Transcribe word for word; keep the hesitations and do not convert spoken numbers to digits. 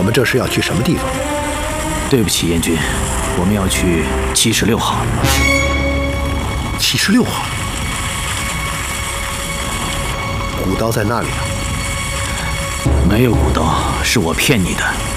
们这是要去什么地方？ 对不起，燕军，我们要去七十六号。 七十六号，古刀在那里啊？ 没有古刀，是我骗你的。